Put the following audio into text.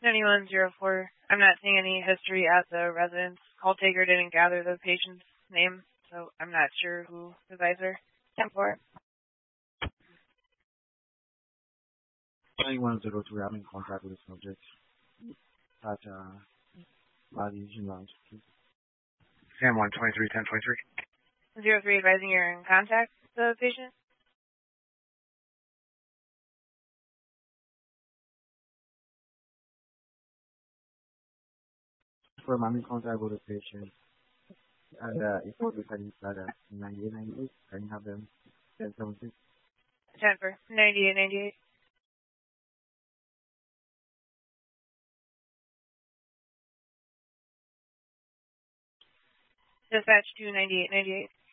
9104. I'm not seeing any history at the residence. Call taker didn't gather the patient's name, so I'm not sure who the guys are. 10-4. 9102, I'm in contact with the subject at Body Vision Lounge. Sam 123, 1023. 03 advising you're in contact with the patient. I'm in contact with the patient. And if you look at this data, 9898, can you have them 1076? 10 for 9898. Dispatch to 9898.